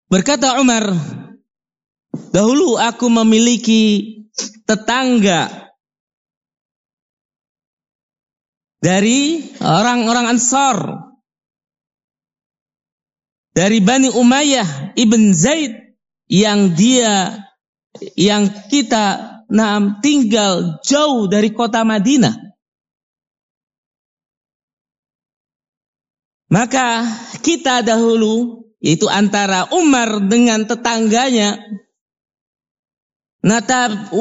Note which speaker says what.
Speaker 1: Berkata Umar, dahulu aku memiliki tetangga dari orang-orang Ansar, dari Bani Umayyah ibn Zaid, yang kita tinggal jauh dari kota Madinah. Maka kita dahulu, yaitu antara Umar dengan tetangganya,